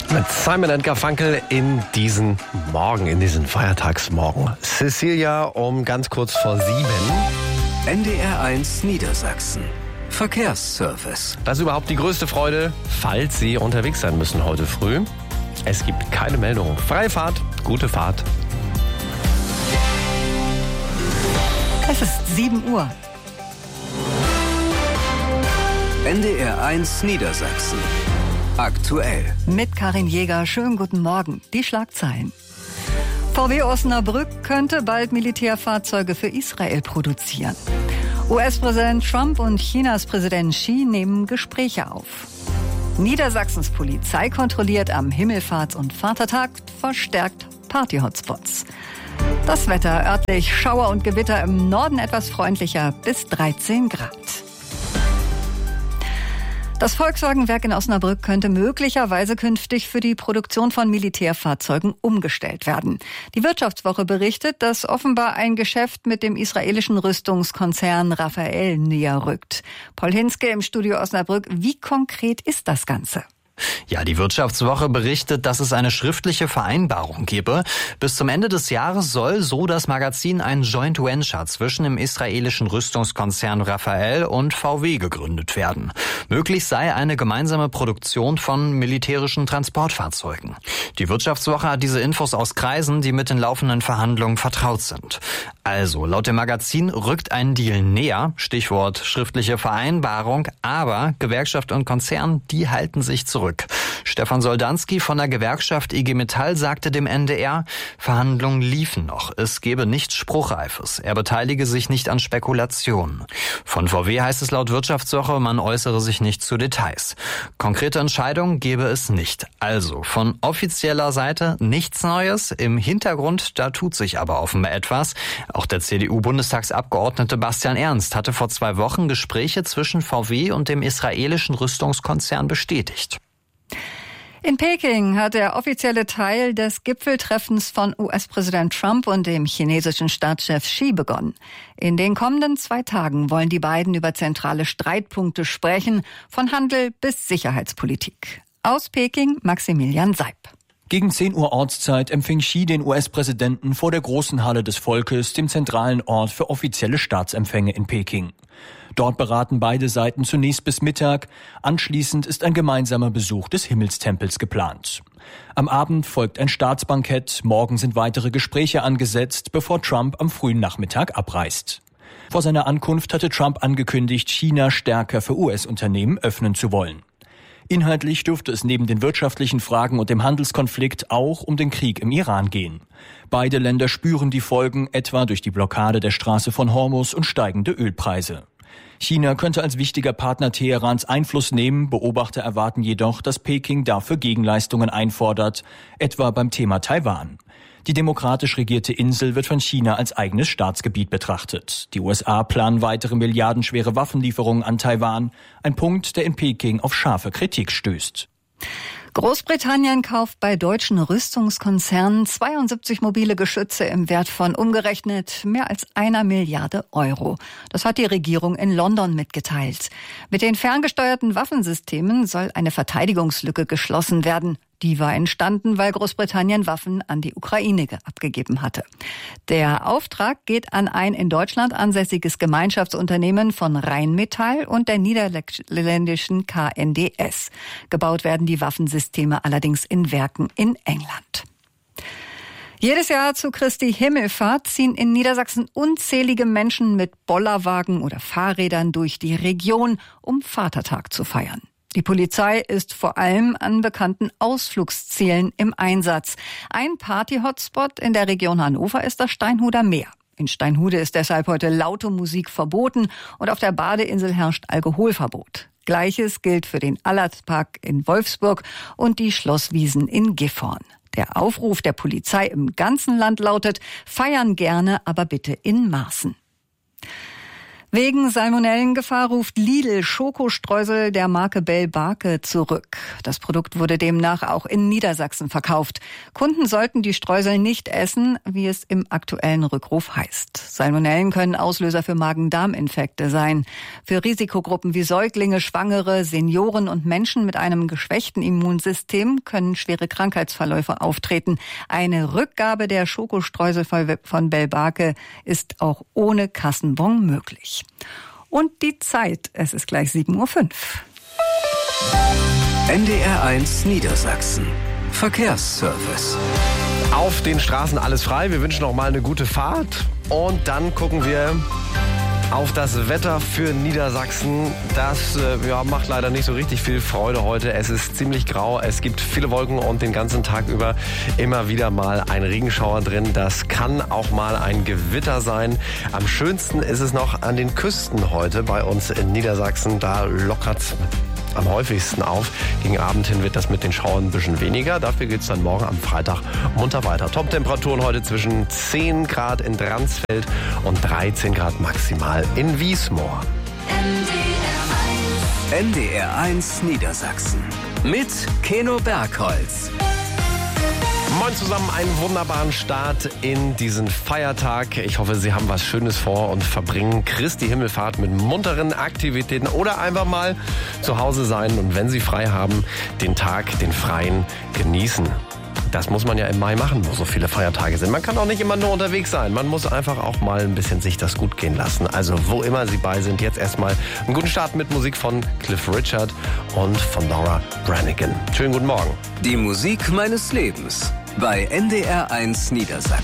Mit Simon & Garfunkel in diesen Morgen, in diesen Feiertagsmorgen. Cecilia um ganz kurz vor 7. NDR1 Niedersachsen. Verkehrsservice. Das ist überhaupt die größte Freude, falls Sie unterwegs sein müssen heute früh. Es gibt keine Meldung. Freie Fahrt, gute Fahrt. Es ist 7 Uhr. NDR1 Niedersachsen. Aktuell. Mit Karin Jäger, schönen guten Morgen. Die Schlagzeilen. VW Osnabrück könnte bald Militärfahrzeuge für Israel produzieren. US-Präsident Trump und Chinas Präsident Xi nehmen Gespräche auf. Niedersachsens Polizei kontrolliert am Himmelfahrts- und Vatertag verstärkt Party-Hotspots. Das Wetter örtlich Schauer und Gewitter, im Norden etwas freundlicher bis 13 Grad. Das Volkswagen-Werk in Osnabrück könnte möglicherweise künftig für die Produktion von Militärfahrzeugen umgestellt werden. Die Wirtschaftswoche berichtet, dass offenbar ein Geschäft mit dem israelischen Rüstungskonzern Rafael näher rückt. Paul Hinske im Studio Osnabrück. Wie konkret ist das Ganze? Ja, die Wirtschaftswoche berichtet, dass es eine schriftliche Vereinbarung gebe. Bis zum Ende des Jahres soll, so das Magazin, ein Joint Venture zwischen dem israelischen Rüstungskonzern Rafael und VW gegründet werden. Möglich sei eine gemeinsame Produktion von militärischen Transportfahrzeugen. Die Wirtschaftswoche hat diese Infos aus Kreisen, die mit den laufenden Verhandlungen vertraut sind. Also, laut dem Magazin rückt ein Deal näher, Stichwort schriftliche Vereinbarung, aber Gewerkschaft und Konzern, die halten sich zurück. Stefan Soldanski von der Gewerkschaft IG Metall sagte dem NDR, Verhandlungen liefen noch, es gebe nichts Spruchreifes, er beteilige sich nicht an Spekulationen. Von VW heißt es laut Wirtschaftswoche, man äußere sich nicht zu Details. Konkrete Entscheidungen gebe es nicht. Also von offizieller Seite nichts Neues, im Hintergrund, da tut sich aber offenbar etwas. Auch der CDU-Bundestagsabgeordnete Bastian Ernst hatte vor 2 Wochen Gespräche zwischen VW und dem israelischen Rüstungskonzern bestätigt. In Peking hat der offizielle Teil des Gipfeltreffens von US-Präsident Trump und dem chinesischen Staatschef Xi begonnen. In den kommenden 2 Tagen wollen die beiden über zentrale Streitpunkte sprechen, von Handel bis Sicherheitspolitik. Aus Peking Maximilian Seib. Gegen 10 Uhr Ortszeit empfing Xi den US-Präsidenten vor der großen Halle des Volkes, dem zentralen Ort für offizielle Staatsempfänge in Peking. Dort beraten beide Seiten zunächst bis Mittag. Anschließend ist ein gemeinsamer Besuch des Himmelstempels geplant. Am Abend folgt ein Staatsbankett. Morgen sind weitere Gespräche angesetzt, bevor Trump am frühen Nachmittag abreist. Vor seiner Ankunft hatte Trump angekündigt, China stärker für US-Unternehmen öffnen zu wollen. Inhaltlich dürfte es neben den wirtschaftlichen Fragen und dem Handelskonflikt auch um den Krieg im Iran gehen. Beide Länder spüren die Folgen, etwa durch die Blockade der Straße von Hormuz und steigende Ölpreise. China könnte als wichtiger Partner Teherans Einfluss nehmen. Beobachter erwarten jedoch, dass Peking dafür Gegenleistungen einfordert, etwa beim Thema Taiwan. Die demokratisch regierte Insel wird von China als eigenes Staatsgebiet betrachtet. Die USA planen weitere milliardenschwere Waffenlieferungen an Taiwan, ein Punkt, der in Peking auf scharfe Kritik stößt. Großbritannien kauft bei deutschen Rüstungskonzernen 72 mobile Geschütze im Wert von umgerechnet mehr als 1 Milliarde Euro. Das hat die Regierung in London mitgeteilt. Mit den ferngesteuerten Waffensystemen soll eine Verteidigungslücke geschlossen werden. Die war entstanden, weil Großbritannien Waffen an die Ukraine abgegeben hatte. Der Auftrag geht an ein in Deutschland ansässiges Gemeinschaftsunternehmen von Rheinmetall und der niederländischen KNDS. Gebaut werden die Waffensysteme allerdings in Werken in England. Jedes Jahr zu Christi Himmelfahrt ziehen in Niedersachsen unzählige Menschen mit Bollerwagen oder Fahrrädern durch die Region, um Vatertag zu feiern. Die Polizei ist vor allem an bekannten Ausflugszielen im Einsatz. Ein Party-Hotspot in der Region Hannover ist das Steinhuder Meer. In Steinhude ist deshalb heute laute Musik verboten und auf der Badeinsel herrscht Alkoholverbot. Gleiches gilt für den Allertpark in Wolfsburg und die Schlosswiesen in Gifhorn. Der Aufruf der Polizei im ganzen Land lautet: Feiern gerne, aber bitte in Maßen. Wegen Salmonellengefahr ruft Lidl Schokostreusel der Marke Bell-Barke zurück. Das Produkt wurde demnach auch in Niedersachsen verkauft. Kunden sollten die Streusel nicht essen, wie es im aktuellen Rückruf heißt. Salmonellen können Auslöser für Magen-Darm-Infekte sein. Für Risikogruppen wie Säuglinge, Schwangere, Senioren und Menschen mit einem geschwächten Immunsystem können schwere Krankheitsverläufe auftreten. Eine Rückgabe der Schokostreusel von Bell-Barke ist auch ohne Kassenbon möglich. Und die Zeit, es ist gleich 7:05 Uhr. NDR1 Niedersachsen. Verkehrsservice. Auf den Straßen alles frei. Wir wünschen noch mal eine gute Fahrt. Und dann gucken wir auf das Wetter für Niedersachsen. Das macht leider nicht so richtig viel Freude heute. Es ist ziemlich grau, es gibt viele Wolken und den ganzen Tag über immer wieder mal ein Regenschauer drin. Das kann auch mal ein Gewitter sein. Am schönsten ist es noch an den Küsten heute bei uns in Niedersachsen. Da lockert's am häufigsten auf. Gegen Abend hin wird das mit den Schauern ein bisschen weniger. Dafür geht's dann morgen am Freitag munter weiter. Top-Temperaturen heute zwischen 10 Grad in Dransfeld und 13 Grad maximal in Wiesmoor. NDR1 Niedersachsen. Mit Keno Bergholz. Moin zusammen, einen wunderbaren Start in diesen Feiertag. Ich hoffe, Sie haben was Schönes vor und verbringen Christi Himmelfahrt mit munteren Aktivitäten oder einfach mal zu Hause sein und wenn Sie frei haben, den Tag, den Freien genießen. Das muss man ja im Mai machen, wo so viele Feiertage sind. Man kann auch nicht immer nur unterwegs sein. Man muss einfach auch mal ein bisschen sich das gut gehen lassen. Also wo immer Sie bei sind, jetzt erstmal einen guten Start mit Musik von Cliff Richard und von Laura Branigan. Schönen guten Morgen. Die Musik meines Lebens bei NDR1 Niedersachsen.